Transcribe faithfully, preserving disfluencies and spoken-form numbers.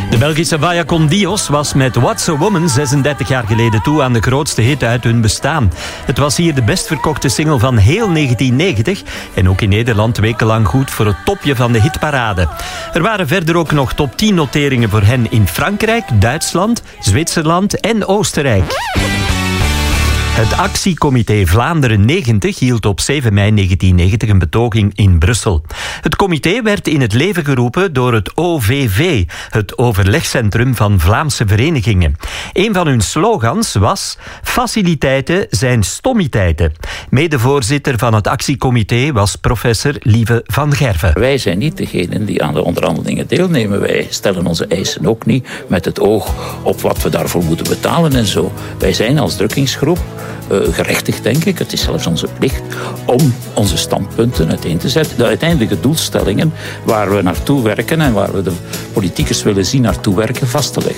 De Belgische Vaya con Dios was met What's a Woman zesendertig jaar geleden toe aan de grootste hit uit hun bestaan. Het was hier de best verkochte single van heel negentien negentig en ook in Nederland wekenlang goed voor het topje van de hitparade. Er waren verder ook nog top tien noteringen voor hen in Frankrijk, Duitsland, Zwitserland en Oostenrijk. Het actiecomité Vlaanderen negentig hield op zeven mei negentien negentig een betoging in Brussel. Het comité werd in het leven geroepen door het O V V, het overlegcentrum van Vlaamse verenigingen. Een van hun slogans was: faciliteiten zijn stommiteiten. Medevoorzitter van het actiecomité was professor Lieve van Gerven. Wij zijn niet degenen die aan de onderhandelingen deelnemen. Wij stellen onze eisen ook niet met het oog op wat we daarvoor moeten betalen en zo. Wij zijn als drukkingsgroep Uh, gerechtigd, denk ik. Het is zelfs onze plicht om onze standpunten uiteen te zetten. De uiteindelijke doelstellingen waar we naartoe werken en waar we de politiekers willen zien naartoe werken, vast te leggen.